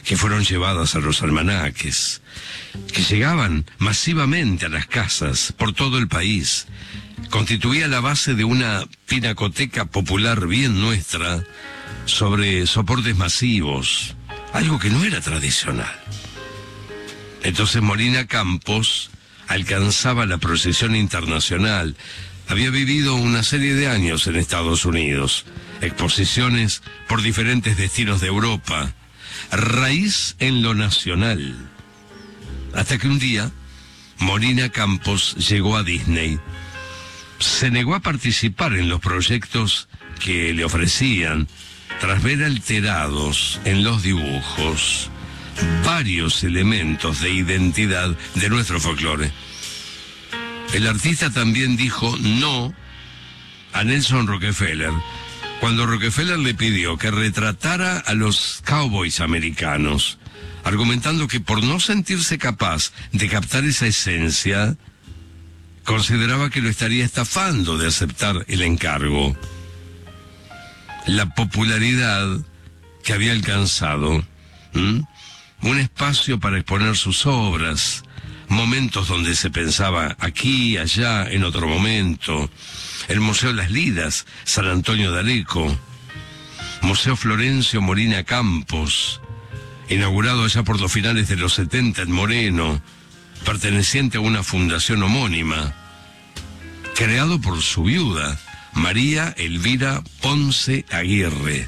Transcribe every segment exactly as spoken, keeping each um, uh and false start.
que fueron llevadas a los almanaques, que llegaban masivamente a las casas por todo el país, constituía la base de una pinacoteca popular bien nuestra sobre soportes masivos, algo que no era tradicional. Entonces Molina Campos alcanzaba la procesión internacional. Había vivido una serie de años en Estados Unidos, exposiciones por diferentes destinos de Europa, raíz en lo nacional. Hasta que un día, Molina Campos llegó a Disney. Se negó a participar en los proyectos que le ofrecían, tras ver alterados en los dibujos varios elementos de identidad de nuestro folclore. El artista también dijo no a Nelson Rockefeller cuando Rockefeller le pidió que retratara a los cowboys americanos, argumentando que por no sentirse capaz de captar esa esencia, consideraba que lo estaría estafando de aceptar el encargo. La popularidad que había alcanzado, ¿m? un espacio para exponer sus obras, momentos donde se pensaba aquí, allá, en otro momento, el Museo Las Lidas, San Antonio de Areco, Museo Florencio Molina Campos, inaugurado allá por los finales de los setenta en Moreno, perteneciente a una fundación homónima, creado por su viuda, María Elvira Ponce Aguirre.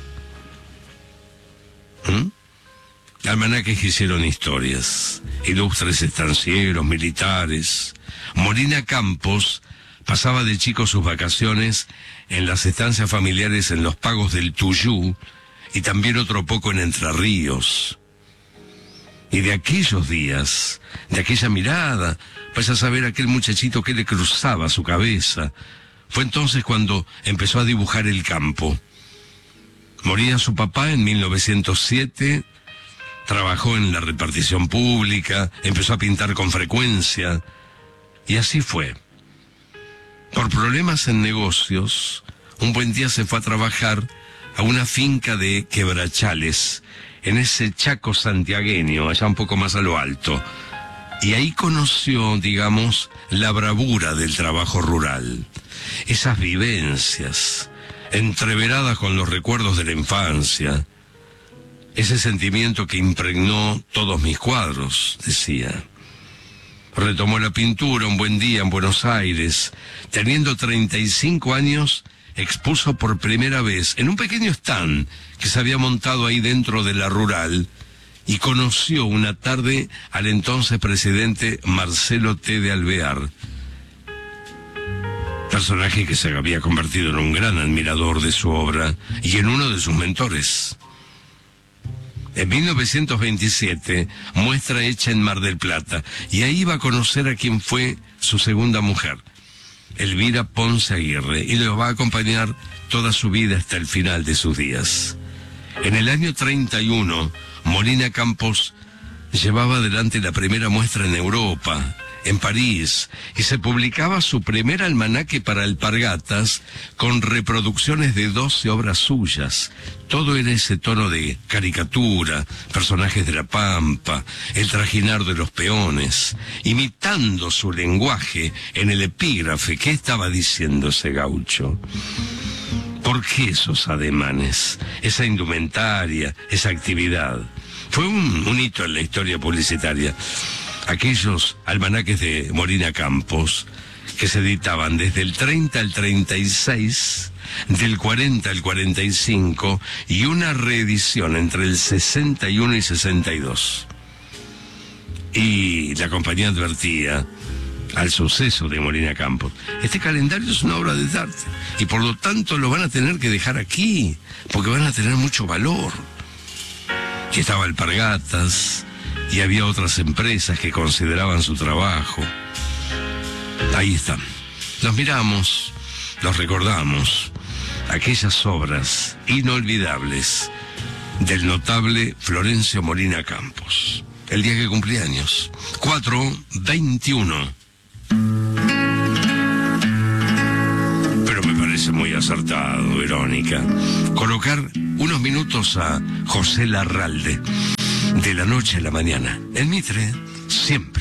¿Mm? Almanaques que hicieron historias, ilustres estancieros, militares. Molina Campos pasaba de chico sus vacaciones en las estancias familiares en los Pagos del Tuyú y también otro poco en Entre Ríos. Y de aquellos días, de aquella mirada, vaya a saber aquel muchachito que le cruzaba su cabeza, fue entonces cuando empezó a dibujar el campo. Moría su papá en mil novecientos siete, trabajó en la repartición pública, empezó a pintar con frecuencia, y así fue. Por problemas en negocios, un buen día se fue a trabajar a una finca de Quebrachales, en ese Chaco santiagueño, allá un poco más a lo alto, y ahí conoció, digamos, la bravura del trabajo rural, esas vivencias, entreveradas con los recuerdos de la infancia, ese sentimiento que impregnó todos mis cuadros, decía. Retomó la pintura un buen día en Buenos Aires. Teniendo treinta y cinco años, expuso por primera vez en un pequeño stand que se había montado ahí dentro de la rural y conoció una tarde al entonces presidente Marcelo T. de Alvear, personaje que se había convertido en un gran admirador de su obra y en uno de sus mentores. En mil novecientos veintisiete, muestra hecha en Mar del Plata, y ahí va a conocer a quien fue su segunda mujer, Elvira Ponce Aguirre, y lo va a acompañar toda su vida hasta el final de sus días. En el año treinta y uno, Molina Campos llevaba adelante la primera muestra en Europa, en París, y se publicaba su primer almanaque para alpargatas con reproducciones de doce obras suyas. Todo era ese tono de caricatura, personajes de la pampa, el trajinar de los peones, imitando su lenguaje en el epígrafe. ¿Qué estaba diciendo ese gaucho? ¿Por qué esos ademanes, esa indumentaria, esa actividad? Fue un, un hito en la historia publicitaria. Aquellos almanaques de Molina Campos, que se editaban desde el treinta al treinta y seis, del cuarenta al cuarenta y cinco, y una reedición entre el sesenta y uno y sesenta y dos. Y la compañía advertía al suceso de Molina Campos: este calendario es una obra de arte, y por lo tanto lo van a tener que dejar aquí, porque van a tener mucho valor. Y estaba Alpargatas, y había otras empresas que consideraban su trabajo. Ahí están. Los miramos, los recordamos. Aquellas obras inolvidables del notable Florencio Molina Campos. El día que cumplí años. cuatro veintiuno. Pero me parece muy acertado, Verónica, colocar unos minutos a José Larralde. de la noche a la mañana. En Mitre, siempre.